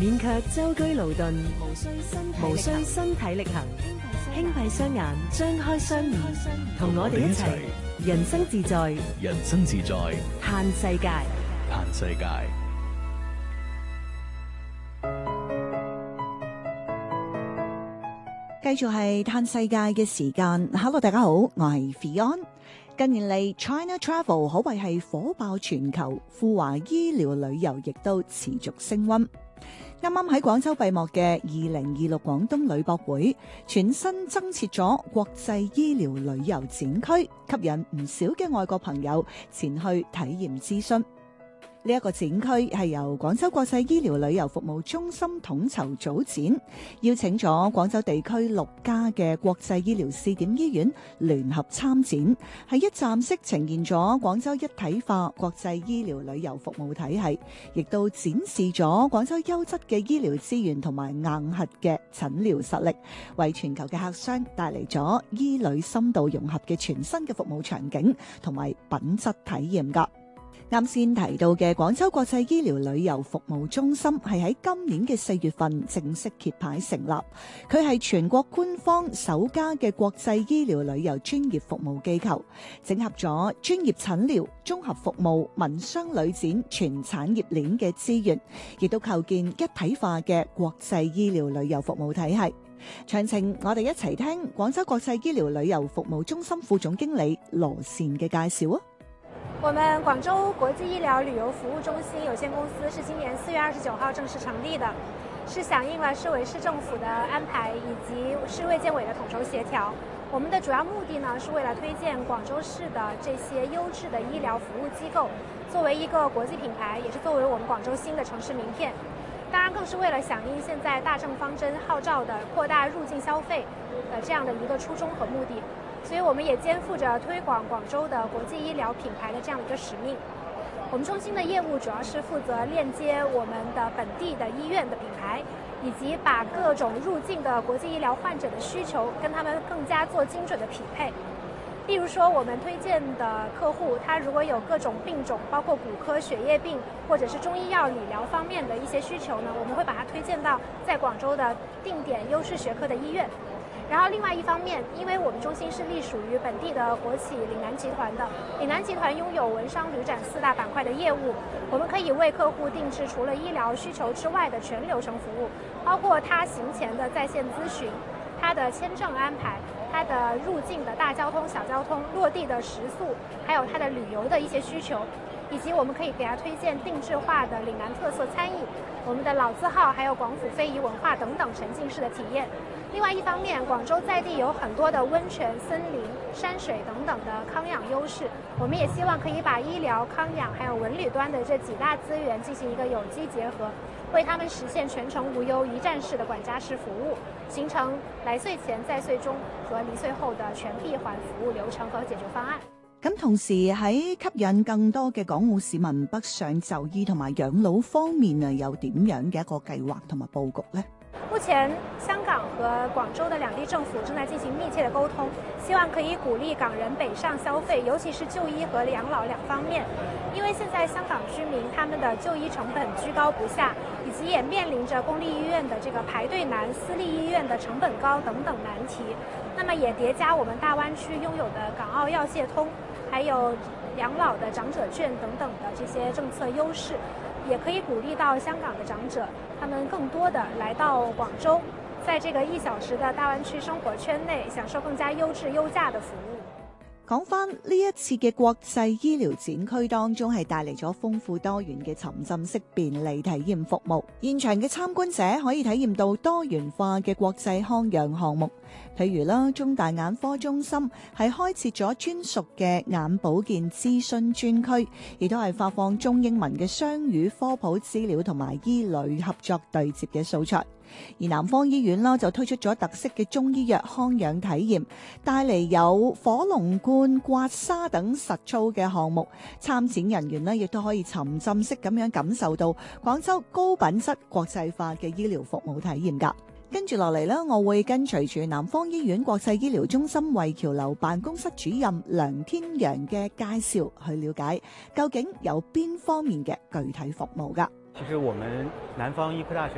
免卻舟車勞頓，無需身體力行，輕閉雙眼，張開雙耳，同我哋一齊人生自在， 人生自在， 嘆世界， 嘆世界。 繼續係嘆世界嘅時間。Hello， 大家好，我係 Fion。近年嚟 China Travel 可謂係火爆全球，富華醫療旅遊亦都持續升溫。啱啱喺廣州閉幕嘅2026廣東旅博會，全新增設咗國際醫療旅遊展區，吸引唔少嘅外國朋友前去體驗諮詢。呢一個展區係由廣州國際醫療旅遊服務中心統籌組展，邀請咗廣州地區6家嘅國際醫療試點醫院聯合參展，係一站式呈現咗廣州一體化國際醫療旅遊服務體系，亦都展示咗廣州優質嘅醫療資源同埋硬核嘅診療實力，為全球嘅客商帶嚟咗醫旅深度融合嘅全新嘅服務場景同埋品質體驗㗎。啱先提到嘅廣州國際醫療旅遊服務中心係喺今年嘅4月份正式揭牌成立，佢係全國官方首家嘅國際醫療旅遊專業服務機構，整合咗專業診療、綜合服務、民商旅展全產業鏈嘅資源，亦都構建一體化嘅國際醫療旅遊服務體系。詳情我哋一齊聽廣州國際醫療旅遊服務中心副總經理羅善嘅介紹啊！ 我們廣州國際醫療旅遊服務中心有限公司是今年4月29號正式成立的，是響應了市委市政府的安排以及市衛健委的統籌協調。我們的主要目的呢，是為了推薦廣州市的這些優質的醫療服務機構，作為一個國際品牌，也是作為我們廣州新的城市名片。當然，更是為了響應現在大政方針號召的擴大入境消費這樣的一個初衷和目的。所以我們也肩負着推廣廣州的國際醫療品牌的這樣的一個使命。我們中心的業務主要是負責鏈接我們的本地的醫院的品牌，以及把各種入境的國際醫療患者的需求跟他們更加做精準的匹配。例如說，我們推薦的客戶，他如果有各種病種，包括骨科、血液病或者是中醫藥理療方面的一些需求呢，我們會把它推薦到在廣州的定點優勢學科的醫院。然後另外一方面，因為我們中心是隸屬於本地的國企嶺南集團的，嶺南集團擁有文商旅展4大板塊的業務，我們可以為客戶定制除了醫療需求之外的全流程服務，包括他行前的在線諮詢，他的簽證安排，他的入境的大交通、小交通、落地的食宿，還有他的旅遊的一些需求，以及我們可以給他推薦定制化的嶺南特色餐飲，我們的老字號，還有廣府非遺文化等等沉浸式的體驗。另外一方面，廣州在地有很多的溫泉、森林、山水等等的康養優勢，我們也希望可以把醫療、康養還有文旅端的這幾大資源進行一個有機結合，為他們實現全程無憂一站式的管家式服務，形成來穗前、在穗中和離穗後的全閉環服務流程和解決方案。 咁同時喺吸引更多嘅港澳市民北上就醫同埋養老方面啊，有點樣嘅一個計劃同埋佈局呢？ 目前香港和廣州的兩地政府正在進行密切的溝通，希望可以鼓勵港人北上消費，尤其是就醫和養老兩方面。因為現在香港居民他們的就醫成本居高不下，以及也面臨着公立醫院的這個排隊難、私立醫院的成本高等等難題。那麼也疊加我們大灣區擁有的港澳藥械通，還有養老的長者券等等的這些政策優勢，也可以鼓勵到香港的長者，他們更多的來到廣州，在這個1小時的大灣區生活圈內，享受更加優質優價的服務。 講翻呢一次嘅國際醫療展區當中，係帶嚟咗豐富多元嘅沉浸式便利體驗服務。現場嘅參觀者可以體驗到多元化嘅國際康養項目，譬如啦，中大眼科中心係開設咗專屬嘅眼保健諮詢專區，亦都係發放中英文嘅雙語科普資料同埋醫旅合作對接嘅素材。而南方醫院啦就推出咗特色嘅中醫藥康養體驗，帶嚟有火龍觀、刮痧等實操嘅項目，參展人員呢亦都可以沉浸式咁樣感受到廣州高品質國際化嘅醫療服務體驗㗎。跟住落嚟呢，我會跟隨住南方醫院國際醫療中心衛橋樓辦公室主任梁天陽嘅介紹，去了解究竟有邊方面嘅具體服務㗎。 其實我們南方醫科大學